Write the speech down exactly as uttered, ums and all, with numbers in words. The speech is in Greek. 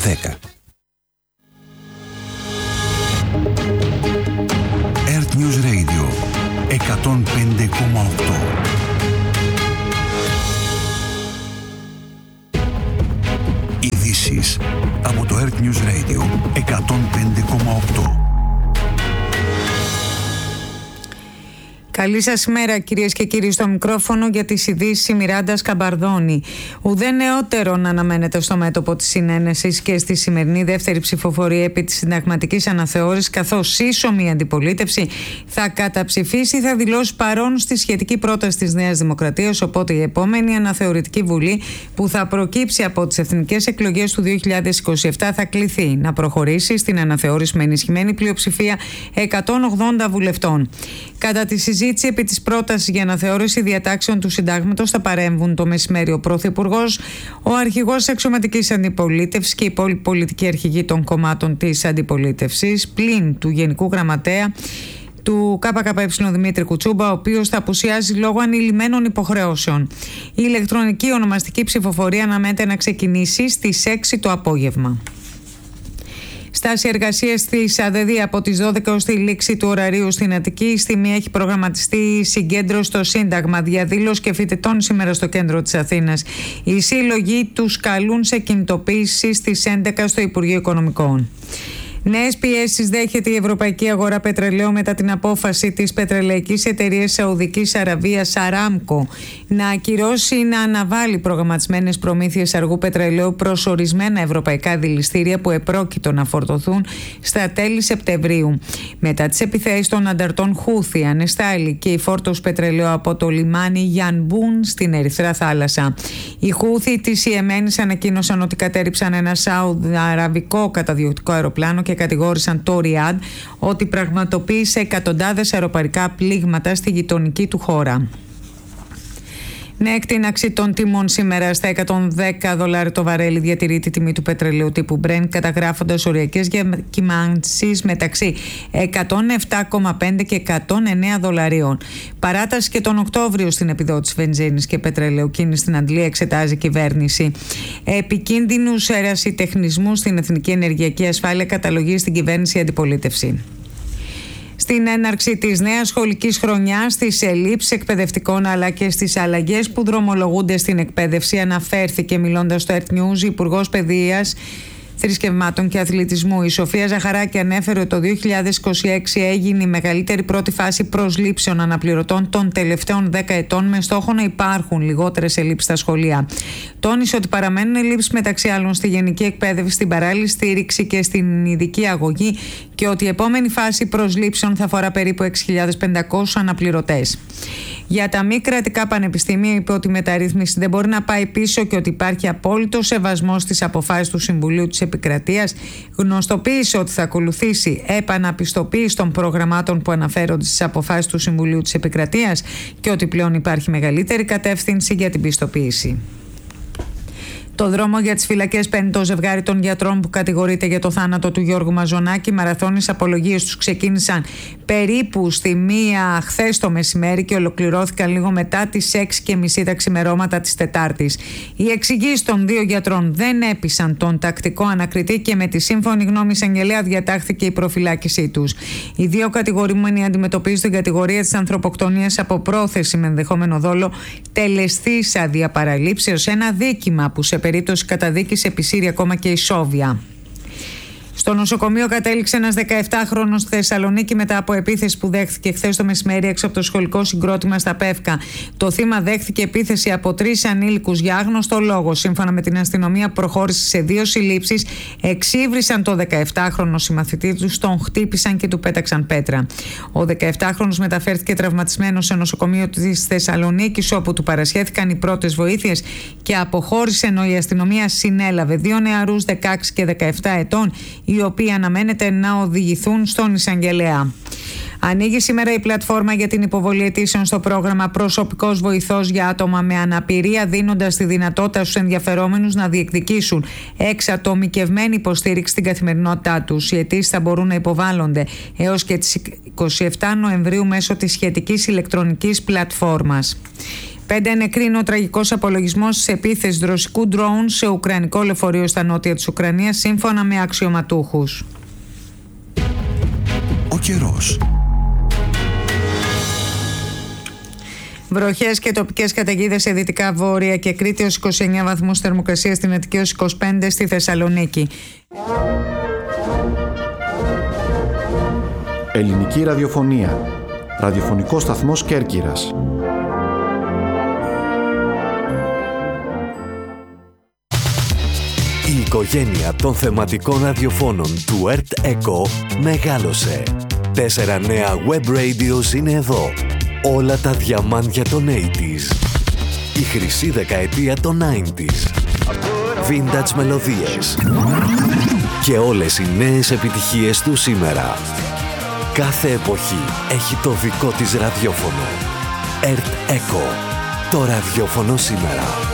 δέκα. Earth News Radio εκατόν πέντε κόμμα οκτώ. Ειδήσεις από το Earth News Radio εκατόν πέντε κόμμα οκτώ. Καλή σας ημέρα κυρίες και κύριοι, στο μικρόφωνο για τις ειδήσεις η Μιράντα Σκαμπαρδόνη. Ουδέ νεότερον αναμένεται στο μέτωπο της συνένεσης και στη σημερινή δεύτερη ψηφοφορία επί της συνταγματικής αναθεώρησης, καθώς σύσσωμη αντιπολίτευση θα καταψηφίσει, θα δηλώσει παρόν στη σχετική πρόταση της Νέας Δημοκρατίας. Οπότε η επόμενη αναθεωρητική βουλή που θα προκύψει από τις εθνικές εκλογές του δύο χιλιάδες είκοσι επτά θα κληθεί να προχωρήσει στην αναθεώρηση με ενισχυμένη πλειοψηφία εκατόν ογδόντα βουλευτών. Κατά τη συζήτηση επί της πρότασης για αναθεώρηση διατάξεων του συντάγματος θα παρέμβουν το μεσημέρι ο Πρωθυπουργός, ο αρχηγός αξιωματικής αντιπολίτευσης και οι υπόλοιποι πολιτικοί αρχηγοί των κομμάτων της αντιπολίτευσης, πλην του Γενικού Γραμματέα του ΚΚΕ Δημήτρη Κουτσούμπα, ο οποίος θα απουσιάζει λόγω ανηλυμένων υποχρεώσεων. Η ηλεκτρονική ονομαστική ψηφοφορία αναμένεται να ξεκινήσει στις έξι το απόγευμα. Στάση εργασίας της ΑΔΔ από τις δώδεκα ως τη λήξη του ωραρίου στην Αττική. Στη μία έχει προγραμματιστεί συγκέντρωση στο Σύνταγμα, διαδήλωση και φοιτητών σήμερα στο κέντρο της Αθήνας. Οι σύλλογοι τους καλούν σε κινητοποίηση στις έντεκα στο Υπουργείο Οικονομικών. Νέες πιέσεις δέχεται η ευρωπαϊκή αγορά πετρελαίου μετά την απόφαση της πετρελαϊκής εταιρείας Σαουδικής Αραβίας Αράμκο να ακυρώσει ή να αναβάλει προγραμματισμένες προμήθειες αργού πετρελαίου προς ορισμένα ευρωπαϊκά δηληστήρια που επρόκειτο να φορτωθούν στα τέλη Σεπτεμβρίου. Μετά τις επιθέσεις των ανταρτών Χούθη ανεστάλλει και η φόρτωση πετρελαίου από το λιμάνι Γιανμπούν στην Ερυθρά Θάλασσα. Οι Χούθη της Ιεμένης ανακοίνωσαν ότι κατέριψαν ένα σαουδαραβικό καταδιοκτικό αεροπλάνο και κατηγόρησαν το Ριάντ ότι πραγματοποίησε εκατοντάδες αεροπαρικά πλήγματα στη γειτονική του χώρα. Ναι, εκτείναξη των τιμών σήμερα στα εκατόν δέκα δολάρια το βαρέλι διατηρεί τη τιμή του πετρελαίου τύπου Brent, καταγράφοντας οριακές διακυμάνσεις μεταξύ εκατόν επτά κόμμα πέντε και εκατόν εννέα δολαρίων. Παράταση και τον Οκτώβριο στην επιδότηση βενζίνης και πετρελαίου κίνηση στην Αντλία εξετάζει η κυβέρνηση. Επικίνδυνους ερασιτεχνισμούς στην Εθνική Ενεργειακή Ασφάλεια καταλογεί στην κυβέρνηση η αντιπολίτευση. Στην έναρξη της νέας σχολικής χρονιάς, στις ελλείψεις εκπαιδευτικών αλλά και στις αλλαγές που δρομολογούνται στην εκπαίδευση, αναφέρθηκε μιλώντας στο Earth News η Υπουργός Παιδείας, Θρησκευμάτων και Αθλητισμού. Η Σοφία Ζαχαράκη ανέφερε ότι το δύο χιλιάδες είκοσι έξι έγινε η μεγαλύτερη πρώτη φάση προσλήψεων αναπληρωτών των τελευταίων δέκα ετών, με στόχο να υπάρχουν λιγότερες ελλείψεις στα σχολεία. Τόνισε ότι παραμένουν ελλείψεις μεταξύ άλλων στη γενική εκπαίδευση, στην παράλληλη στήριξη και στην ειδική αγωγή και ότι η επόμενη φάση προσλήψεων θα αφορά περίπου έξι χιλιάδες πεντακόσιους αναπληρωτές. Για τα μη κρατικά πανεπιστήμια είπε ότι η μεταρρύθμιση δεν μπορεί να πάει πίσω και ότι υπάρχει απόλυτο σεβασμός στις αποφάσεις του Συμβουλίου της Επικρατείας. Γνωστοποίησε ότι θα ακολουθήσει επαναπιστοποίηση των προγραμμάτων που αναφέρονται στις αποφάσεις του Συμβουλίου της Επικρατείας και ότι πλέον υπάρχει μεγαλύτερη κατεύθυνση για την πιστοποίηση. Το δρόμο για τις φυλακές παίρνει το ζευγάρι των γιατρών που κατηγορείται για το θάνατο του Γιώργου Μαζονάκη. Οι μαραθώνιες απολογίες τους ξεκίνησαν περίπου στη μία χθες το μεσημέρι και ολοκληρώθηκαν λίγο μετά τις έξι και μισή τα ξημερώματα της Τετάρτης. Οι εξηγήσεις των δύο γιατρών δεν έπεισαν τον τακτικό ανακριτή και με τη σύμφωνη γνώμη εισαγγελέα διατάχθηκε η προφυλάκησή τους. Οι δύο κατηγορούμενοι αντιμετωπίζουν την κατηγορία της ανθρωποκτονίας από πρόθεση με ενδεχόμενο δόλο τελεστής αδιαπαραλήψεως, ένα δίκημα που σε περίπτωση καταδίκης επισύρει ακόμα και η Σόβια. Στο νοσοκομείο κατέληξε ένας δεκαεπτάχρονος στη Θεσσαλονίκη μετά από επίθεση που δέχθηκε χθες το μεσημέρι έξω από το σχολικό συγκρότημα στα Πεύκα. Το θύμα δέχθηκε επίθεση από τρεις ανήλικους για άγνωστο λόγο. Σύμφωνα με την αστυνομία, προχώρησε σε δύο συλλήψεις, εξύβρισαν το δεκαεπτάχρονο συμμαθητή του, τον χτύπησαν και του πέταξαν πέτρα. Ο δεκαεπτάχρονος μεταφέρθηκε τραυματισμένος σε νοσοκομείο της Θεσσαλονίκης, όπου του παρασχέθηκαν οι πρώτες βοήθειες και αποχώρησε, ενώ η αστυνομία συνέλαβε δύο νεαρούς δεκαέξι και δεκαεπτά ετών, οι οποίοι αναμένεται να οδηγηθούν στον εισαγγελέα. Ανοίγει σήμερα η πλατφόρμα για την υποβολή αιτήσεων στο πρόγραμμα Προσωπικός Βοηθός για άτομα με αναπηρία, δίνοντας τη δυνατότητα στους ενδιαφερόμενους να διεκδικήσουν εξατομικευμένη υποστήριξη στην καθημερινότητά τους. Οι αιτήσεις θα μπορούν να υποβάλλονται έως και τις είκοσι επτά Νοεμβρίου μέσω της σχετικής ηλεκτρονικής πλατφόρμας. Πέντε νεκροί είναι ο τραγικός απολογισμός της επίθεσης ρωσικού ντρόουν σε ουκρανικό λεωφορείο στα νότια της Ουκρανίας, σύμφωνα με αξιωματούχους. Ο καιρός. Βροχές και τοπικές καταιγίδες σε δυτικά βόρεια και Κρήτη ως είκοσι εννέα βαθμούς θερμοκρασία, στην Αττική ως είκοσι πέντε, στη Θεσσαλονίκη. Ελληνική ραδιοφωνία. Ραδιοφωνικό σταθμός Κέρκυρας. Η οικογένεια των θεματικών ραδιοφώνων του ΕΡΤ ΕΚΟ μεγάλωσε. Τέσσερα νέα web radios είναι εδώ. Όλα τα διαμάντια των ογδόντα. Η χρυσή δεκαετία των ενενήντα. Vintage μελωδίες. Και όλες οι νέες επιτυχίες του σήμερα. Κάθε εποχή έχει το δικό της ραδιόφωνο. ΕΡΤ ΕΚΟ. Το ραδιόφωνο σήμερα.